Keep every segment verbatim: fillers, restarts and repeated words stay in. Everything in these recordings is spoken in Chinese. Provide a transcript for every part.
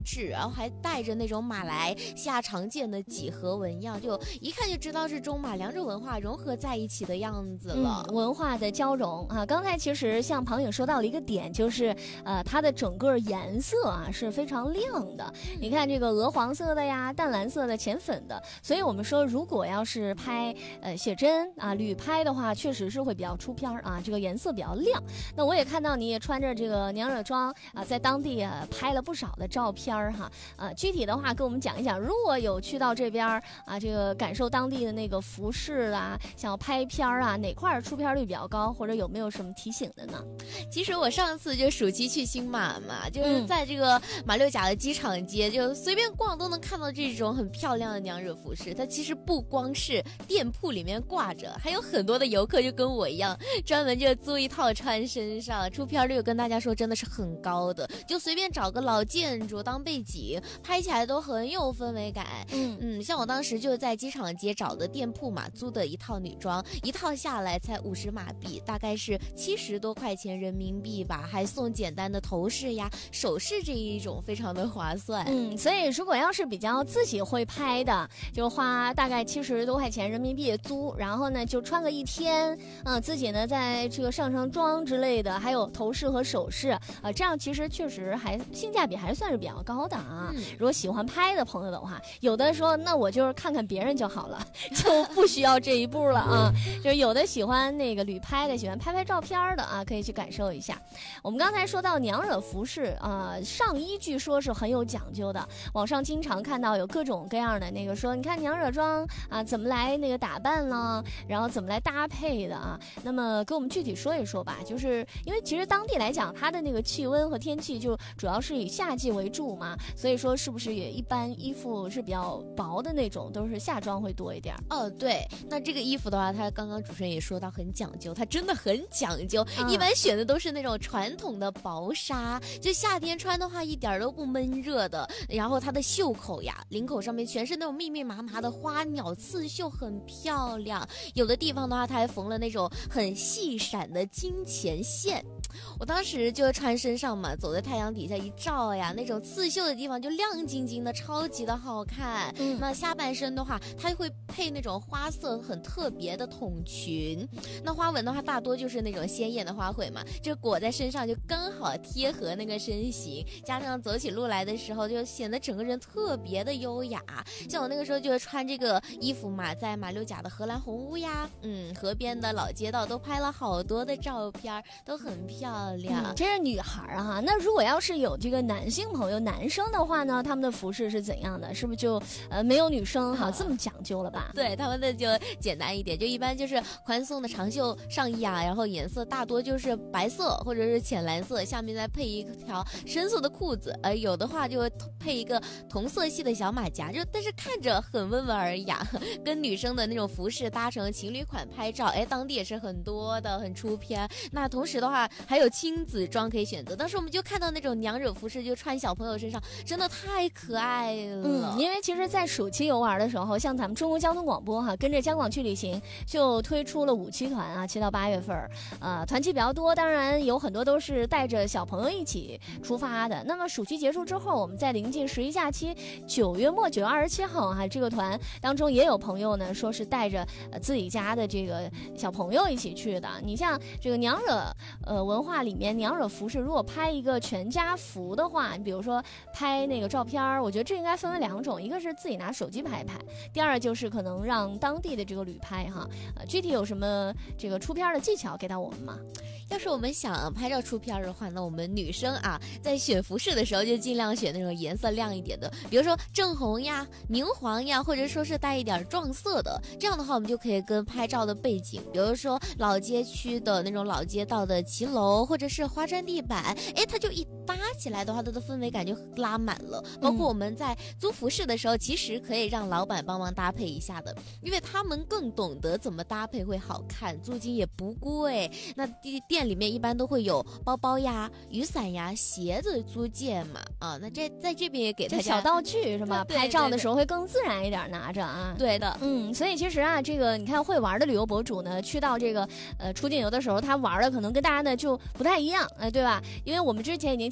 制，然后还带着那种马来西亚常见的几何纹样，就一看就知道是中马两种文化融合在一起的样子了。 嗯、文化的交融啊，刚才其实像庞颖说到了一个点，就是呃它的整个颜色啊是非常亮的。嗯、你看这个鹅黄色的呀，淡蓝色的、浅粉的，所以我们说如果要是拍呃写真啊旅拍的话，确实是会比较出片啊，这个颜色比较亮。那我也看到你也穿着这个娘惹装啊，在当地啊拍了不少的照片哈。呃，具体的话跟我们讲一讲，如果有去到这边啊，这个感受当地的那个服饰啦，想要拍片啊，哪块出片率比较高，或者有没有什么提醒的呢？ 其实我上次就暑期去新马嘛，就是在这个马六甲的机场街，嗯、就随便逛都能看到这种很漂亮的娘惹服饰。它其实不光是店铺里面挂着，还有很多的游客就跟我一样，专门就租一套穿身上，出片率跟大家说真的是很高的。就随便找个老建筑当背景，拍起来都很有氛围感。嗯嗯，像我当时就在机场街找的店铺嘛，租的一套女装，一套下来才五十马币，大概是七十多块钱人民币吧，还送简单的头饰呀、首饰这一种，非常的划算。 嗯，所以如果要是比较自己会拍的，就花大概七十多块钱人民币租，然后呢就穿个一天，嗯、呃，自己呢在这个上上妆之类的，还有头饰和首饰，呃，这样其实确实还性价比还算是比较高的啊。嗯、如果喜欢拍的朋友的话，有的说那我就是看看别人就好了，就不需要这一步了啊。就是有的喜欢那个旅拍的，喜欢拍拍照片的啊，可以去感受一下。我们刚才说到娘惹服饰啊、呃，上衣据说是很有讲究的，网上经常看到有各种各样的那个说，你看娘惹装啊怎么来那个打扮呢，然后怎么来搭配的啊。那么给我们具体说一说吧，就是因为其实当地来讲，它的那个气温和天气就主要是以夏季为主嘛，所以说是不是也一般衣服是比较薄的那种，都是夏装会多一点？ 哦，对，那这个衣服的话，它刚刚主持人也说到很讲究，它真的很讲究，嗯、一般选的都是那种传统的薄纱，就夏天穿的话一点都不闷热的。然后它的袖口呀、领口上面全是那种密密麻麻的花鸟刺绣，很漂亮。有的地方的话，它还缝了那种很细闪的金钱线。我当时就穿身上嘛，走在太阳底下一照呀，那种刺绣的地方就亮晶晶的，超级的好看。嗯，那下半身的话，它会配那种花色很特别的筒裙，那花纹的话大多就是那种鲜艳的花卉嘛，就裹在身上就刚好贴合那个身形，加上走起路来的时候就显得整个人特别的优雅。像我那个时候就是穿这个衣服嘛，在马六甲的荷兰红屋呀，嗯，河边的老街道都拍了好多的照片，都很漂亮。 嗯、这是女孩啊哈，那如果要是有这个男性朋友男生的话呢，他们的服饰是怎样的？是不是就呃没有女生哈、啊、这么讲究了吧？ 对，他们的就简单一点，就一般就是宽松的长袖上衣啊，然后颜色大多就是白色或者是浅蓝色，下面再配一条深色的裤子，呃，有的话就配一个同色系的小马甲，就但是看着很温文尔雅，跟女生的那种服饰搭成情侣款拍照，哎，当地也是很多的，很出片。那同时的话，还有亲子装可以选择。当时我们就看到那种娘惹服饰，就穿小朋友身上，真的太可爱了。 嗯，因为其实，在暑期游玩的时候，像咱们中国交通广播哈，跟着江广去旅行就推出了五期团啊，七到八月份，呃，团期比较多，当然有很多都是带着小朋友一起出发的。那么暑期结束之后，我们在临近十一假期，九月末九月二十七号哈，这个团当中也有朋友呢，说是带着、呃、自己家的这个小朋友一起去的。你像这个娘惹呃文化里面，娘惹服饰如果拍一个全家福的话，你比如说拍那个照片，我觉得这应该分为两种，一个是自己拿手机拍拍，第二就是可能让当地的这个旅拍哈。呃，具体有什么这个出片的技巧给到我们吗？ 要是我们想拍照出片的话，那我们女生啊，在选服饰的时候就尽量选那种颜色亮一点的，比如说正红呀、明黄呀，或者说是带一点撞色的。这样的话，我们就可以跟拍照的背景，比如说老街区的那种老街道的骑楼，或者是花砖地板，哎，它就一搭起来的话，它的氛围感就拉满了。包括我们在租服饰的时候，其实可以让老板帮忙搭配一下的，因为他们更懂得怎么搭配会好看，租金也不贵。那店里面一般都会有包包呀、雨伞呀、鞋子租借嘛，啊，那这在这边也给大家小道具是吧？拍照的时候会更自然一点拿着啊。 对的， 嗯，所以其实啊，这个你看会玩的旅游博主呢，去到这个呃出境游的时候，他玩的可能跟大家呢就不太一样，哎、呃，对吧？因为我们之前已经介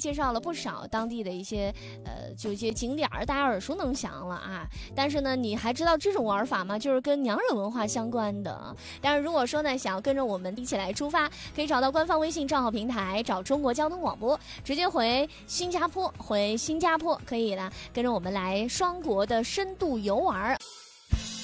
介绍了不少当地的一些呃，就一些景点儿，大家耳熟能详了啊。但是呢，你还知道这种玩法吗？就是跟娘惹文化相关的。但是如果说呢，想要跟着我们一起来出发，可以找到官方微信账号平台，找中国交通广播，直接回新加坡，回新加坡可以了，跟着我们来双国的深度游玩。